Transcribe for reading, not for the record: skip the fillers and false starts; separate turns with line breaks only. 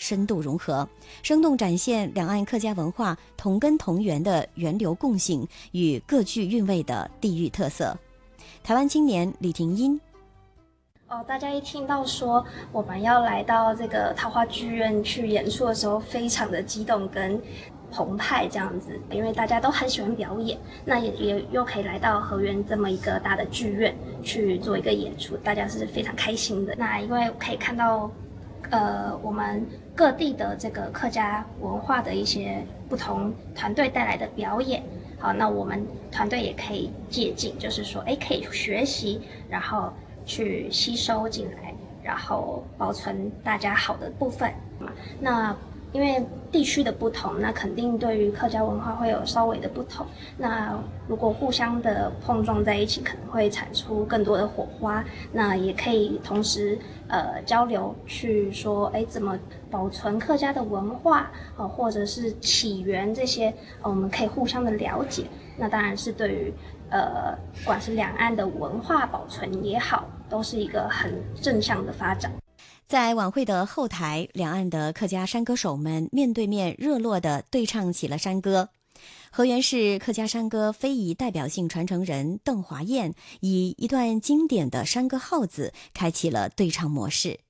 深度融合，生动展现两岸客家文化同根同源的源流共性与各具韵味的地域特色。台湾青年李婷英。
大家一听到说我们要来到这个桃花剧院去演出的时候，非常的激动跟澎湃这样子，因为大家都很喜欢表演，那也又可以来到河源这么一个大的剧院去做一个演出，大家是非常开心的。那因为可以看到我们各地的这个客家文化的一些不同团队带来的表演，好，那我们团队也可以借鉴，就是说可以学习，然后去吸收进来，然后保存大家好的部分。那因为地区的不同，那肯定对于客家文化会有稍微的不同。那如果互相的碰撞在一起，可能会产出更多的火花。那也可以同时交流，去说怎么保存客家的文化，或者是起源这些，我们可以互相的了解。那当然是对于不管是两岸的文化保存也好，都是一个很正向的发展。
在晚会的后台，两岸的客家山歌手们面对面热络地对唱起了山歌。河源市客家山歌非遗代表性传承人邓华燕以一段经典的山歌号子开启了对唱模式。